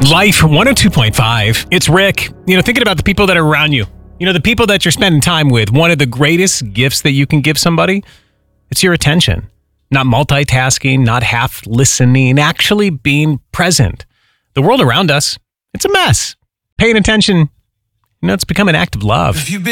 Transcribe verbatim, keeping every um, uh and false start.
Life one oh two point five. It's Rick. You know, thinking about the people that are around you. You know, the people that you're spending time with. One of the greatest gifts that you can give somebody, it's your attention. Not multitasking, not half listening, actually being present. The world around us, it's a mess. Paying attention, you know, it's become an act of love. If you've been